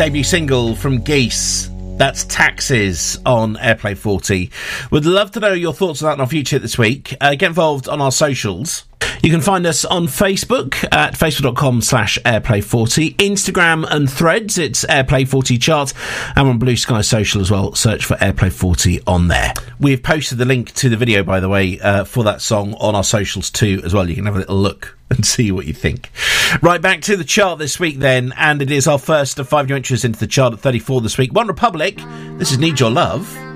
debut single from Geese. That's Taxes on Airplay 40. Would love to know your thoughts on that and our future this week. Get involved on our socials. You can find us on Facebook at facebook.com/airplay40, Instagram and Threads, it's Airplay40 Chart, and we're on Blue Sky Social as well. Search for Airplay40 on there. We've posted the link to the video, by the way, for that song on our socials too as well. You can have a little look and see what you think. Right, back to the chart this week then, and it is our first of 5 new entries into the chart at 34 this week. One Republic, this is Need Your Love.